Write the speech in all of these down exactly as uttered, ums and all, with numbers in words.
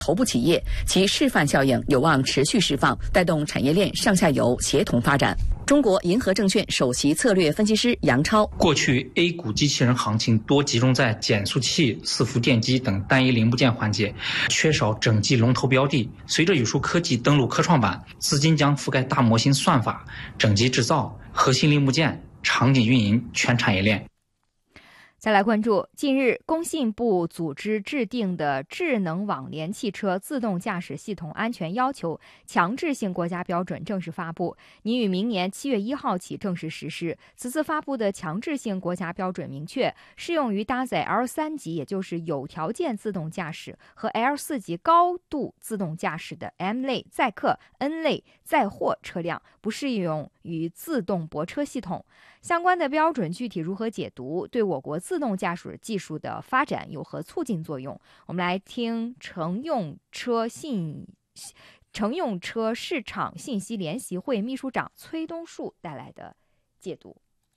头部企业，其示范效应有望持续释放，带动产业链上下游协同发展。中国银河证券首席策略分析师杨超： 过去 A 股机器人行情多集中在减速器、伺服电机等单一零部件环节，缺少整机龙头标的。随着宇树科技登陆科创板，资金将覆盖大模型算法、整机制造、核心零部件、场景运营全产业链。 再来关注，近日工信部组织制定的智能网联汽车自动驾驶系统安全要求强制性国家标准正式发布，拟于明年七月一号起正式实施。此次发布的强制性国家标准明确，适用于搭载 L 三 级，也就是有条件自动驾驶和 L 四 级高度自动驾驶的 M 类载客、N 类载货车辆，不适用于自动泊车系统。相关的标准具体如何解读，对我国自动驾驶技术的发展有何促进作用？我们来听乘用车信乘用车市场信息联席会秘书长崔东树带来的解读。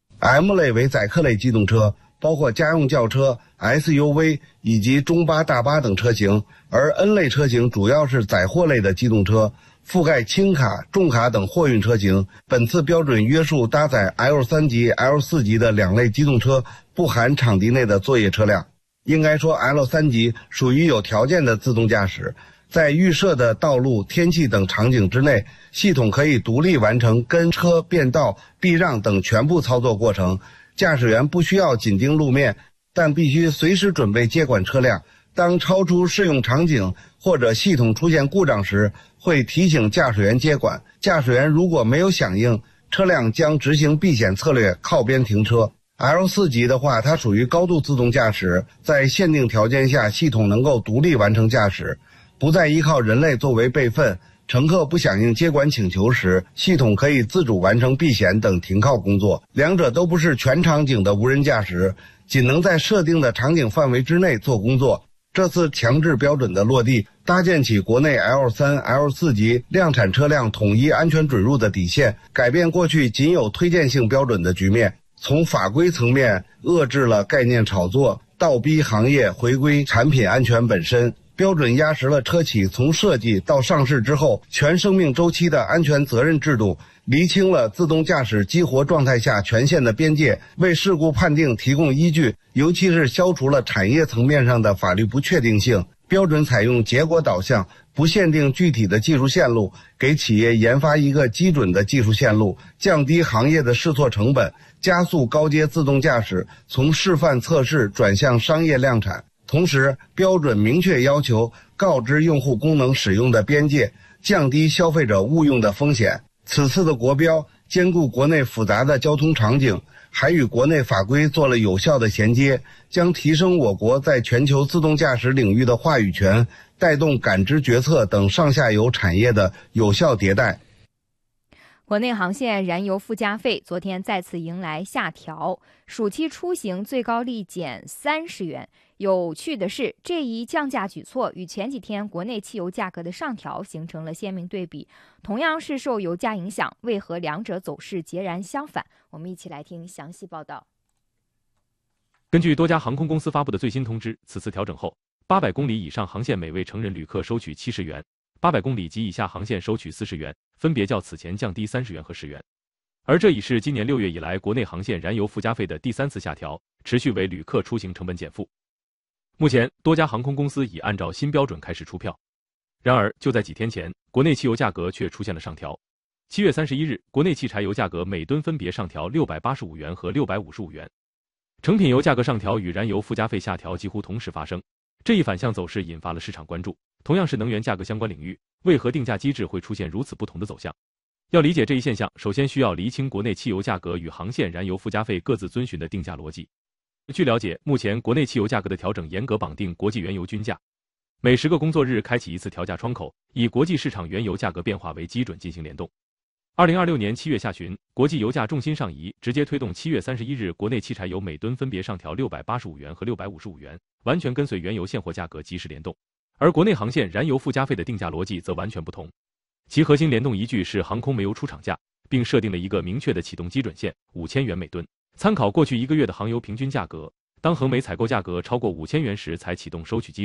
M 类为载客类机动车，包括家用轿车、S U V 以及中巴、大巴等车型，而 N 类车型主要是载货类的机动车，覆盖轻卡、重卡等货运车型。本次标准约束搭载 L 三 级、L 四 级的两类机动车，不含场地内的作业车辆。应该说 L 三 级属于有条件的自动驾驶，在预设的道路、天气等场景之内，系统可以独立完成跟车、变道、避让等全部操作过程，驾驶员不需要紧盯路面，但必须随时准备接管车辆。当超出适用场景或者系统出现故障时，会提醒驾驶员接管。驾驶员如果没有响应，车辆将执行避险策略，靠边停车。L 四 级的话，它属于高度自动驾驶，在限定条件下，系统能够独立完成驾驶，不再依靠人类作为备份。乘客不响应接管请求时，系统可以自主完成避险等停靠工作。两者都不是全场景的无人驾驶，仅能在设定的场景范围之内做工作。这次强制标准的落地，搭建起国内 L 三、L 四 级量产车辆统一安全准入的底线，改变过去仅有推荐性标准的局面。从法规层面遏制了概念炒作，倒逼行业回归产品安全本身。标准压实了车企从设计到上市之后全生命周期的安全责任制度，厘清了自动驾驶激活状态下权限的边界，为事故判定提供依据，尤其是消除了产业层面上的法律不确定性。标准采用结果导向，不限定具体的技术线路，给企业研发一个基准的技术线路，降低行业的试错成本，加速高阶自动驾驶从示范测试转向商业量产。同时，标准明确要求告知用户功能使用的边界，降低消费者误用的风险。此次的国标兼顾国内复杂的交通场景，还与国内法规做了有效的衔接，将提升我国在全球自动驾驶领域的话语权，带动感知决策等上下游产业的有效迭代。 国内航线燃油附加费昨天再次迎来下调，暑期出行最高立减三十元。有趣的是，这一降价举措与前几天国内汽油价格的上调形成了鲜明对比。同样是受油价影响，为何两者走势截然相反？我们一起来听详细报道。 根据多家航空公司发布的最新通知，此次调整后，八百公里以上航线每位成人旅客收取七十元，八百公里及以下航线收取四十元，分别较此前降低三十元和十元。而这已是今年六月以来国内航线燃油附加费的第三次下调，持续为旅客出行成本减负。目前，多家航空公司已按照新标准开始出票。然而，就在几天前，国内汽油价格却出现了上调。七月三十一日，国内汽柴油价格每吨分别上调六百八十五元和六百五十五元。成品油价格上调与燃油附加费下调几乎同时发生，这一反向走势引发了市场关注。同样是能源价格相关领域，为何定价机制会出现如此不同的走向？要理解这一现象，首先需要厘清国内汽油价格与航线燃油附加费各自遵循的定价逻辑。据了解，目前国内汽油价格的调整严格绑定国际原油均价，每十个工作日开启一次调价窗口，以国际市场原油价格变化为基准进行联动。二零二六年七月下旬，国际油价重心上移，直接推动七月三十一日国内汽柴油每吨分别上调六百八十五元和六百五十五元，完全跟随原油现货价格及时联动。而国内航线燃油附加费的定价逻辑则完全不同，其核心联动依据是航空煤油出厂价，并设定了一个明确的启动基准线五千元每吨。参考过去一个月的航油平均价格，当恒煤采购价格超过五千元时才启动收取机制，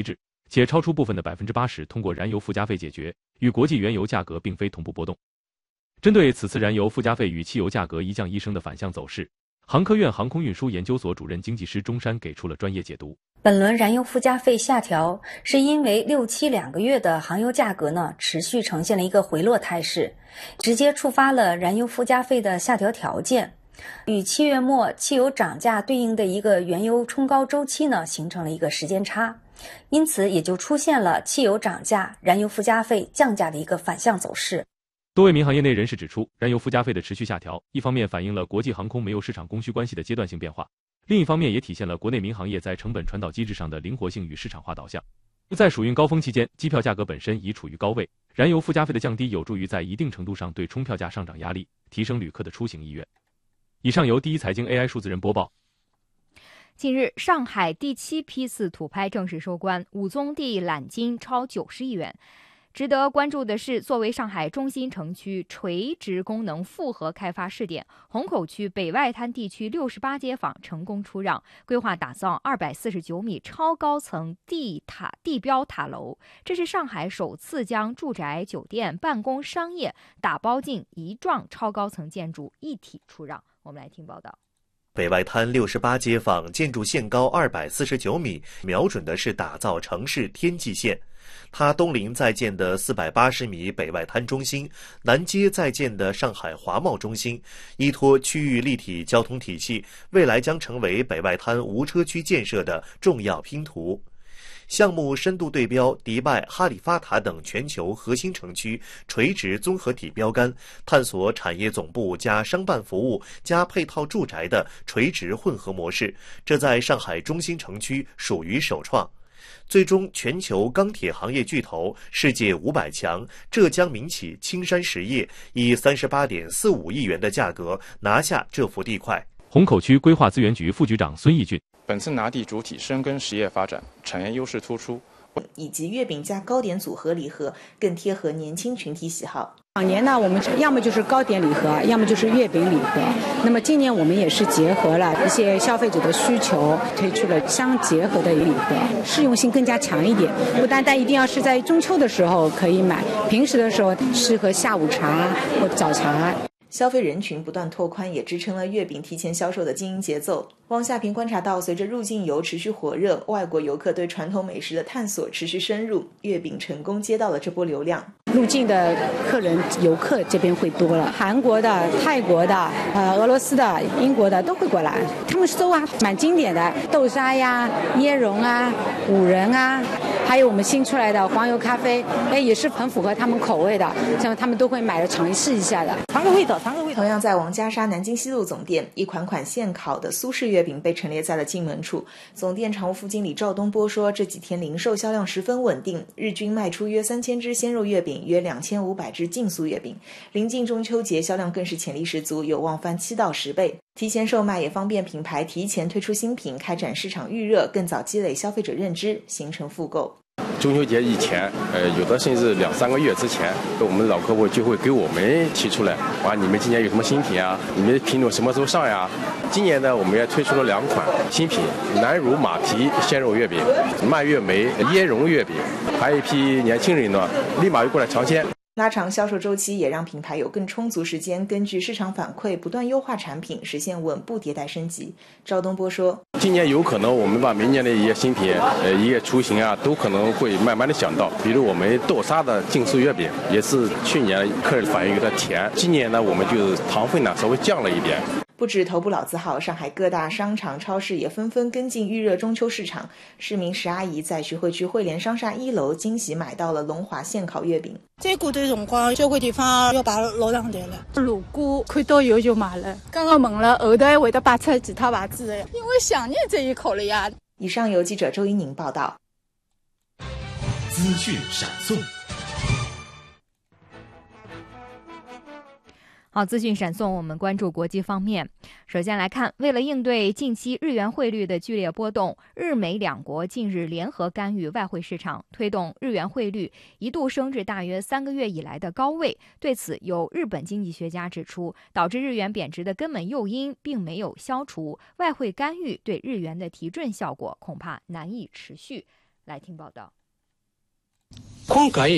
且超出部分的 百分之八十 通过燃油附加费解决，与国际原油价格并非同步波动。针对此次燃油附加费与汽油价格一降一升的反向走势，航科院航空运输研究所主任经济师钟山给出了专业解读。 本轮燃油附加费下调，是因为六七两个月的航油价格呢持续呈现了一个回落态势，直接触发了燃油附加费的下调条件，与七月末汽油涨价对应的一个原油冲高周期呢形成了一个时间差，因此也就出现了汽油涨价、燃油附加费降价的一个反向走势。 多位民航业内人士指出，燃油附加费的持续下调，一方面反映了国际航空煤油市场供需关系的阶段性变化，另一方面也体现了国内民航业在成本传导机制上的灵活性与市场化导向。在暑运高峰期间，机票价格本身已处于高位，燃油附加费的降低有助于在一定程度上对冲票价上涨压力，提升旅客的出行意愿。以上由第一财经 A I 数字人播报。 近日，上海第七批次土拍正式收官，五宗地揽金超九十亿元。值得关注的是，作为上海中心城区垂直功能复合开发试点，虹口区北外滩地区六十八街坊成功出让，规划打造二百四十九米超高层地塔地标塔楼。这是上海首次将住宅、酒店、办公、商业打包进一幢超高层建筑一体出让。我们来听报道。 北外滩六十八街坊建筑限高二百四十九米，瞄准的是打造城市天际线。它东临在建的四百八十米北外滩中心，南接在建的上海华贸中心，依托区域立体交通体系，未来将成为北外滩无车区建设的重要拼图。项目深度对标迪拜、哈利法塔等全球核心城区垂直综合体标杆，探索产业总部加商办服务加配套住宅的垂直混合模式，这在上海中心城区属于首创。最终，全球钢铁行业巨头、世界五百强浙江民企青山实业以三十八点四五亿元的价格拿下这幅地块。 虹口区规划资源局副局长孙义俊， 本次拿地主体深耕实业发展，产业优势突出， 以及月饼加糕点组合礼盒更贴合年轻群体喜好。 往年呢，我们要么就是糕点礼盒，要么就是月饼礼盒。那么今年我们也是结合了一些消费者的需求，推出了相结合的礼盒，适用性更加强一点。不单单一定要是在中秋的时候可以买，平时的时候适合下午茶或早茶。 消费人群不断拓宽，也支撑了月饼提前销售的经营节奏。汪夏平观察到，随着入境游持续火热，外国游客对传统美食的探索持续深入，月饼成功接到了这波流量。 入境的客人游客这边会多了，韩国的、泰国的、呃俄罗斯的、英国的都会过来。他们搜啊，蛮经典的豆沙呀、椰蓉啊、五仁啊，还有我们新出来的黄油咖啡，哎，也是很符合他们口味的，像他们都会买来尝试一下的，尝个味道，尝个味道。 同样在王家沙南京西路总店，一款款现烤的苏式月饼被陈列在了进门处。总店常务副经理赵东波说，这几天零售销量十分稳定，日均卖出约三千只鲜肉月饼，约两千五百只净酥月饼。临近中秋节，销量更是潜力十足，有望翻七到十倍。提前售卖也方便品牌提前推出新品，开展市场预热，更早积累消费者认知，形成复购。 中秋节以前，呃，有的甚至两三个月之前，我们老客户就会给我们提出来，啊，你们今年有什么新品啊？你们品种什么时候上呀？今年呢，我们也推出了两款新品：南乳马蹄鲜肉月饼、蔓越莓椰蓉月饼。还有一批年轻人呢，立马就过来尝鲜。 拉长销售周期，也让品牌有更充足时间根据市场反馈不断优化产品，实现稳步迭代升级。赵东波说， 今年有可能我们把明年的一些新品呃一些雏形啊都可能会慢慢的想到，比如我们豆沙的净酥月饼也是去年客人反映有点甜，今年呢我们就是糖分呢稍微降了一点。 不止头部老字号，上海各大商场超市也纷纷跟进预热中秋市场。市民石阿姨在徐汇区汇联商厦一楼惊喜买到了龙华现烤月饼。 这个的辰光，交关地方要排老长队了。如果看到有就买了，刚刚问了，后头还会得摆出其他牌子的，因为想念这一口了呀。 以上由记者周一宁报道。 资讯闪送。 好，资讯闪送，我们关注国际方面。首先来看，为了应对近期日元汇率的剧烈波动，日美两国近日联合干预外汇市场，推动日元汇率一度升至大约三个月以来的高位。对此，有日本经济学家指出，导致日元贬值的根本诱因并没有消除，外汇干预对日元的提振效果恐怕难以持续。来听报道。 今回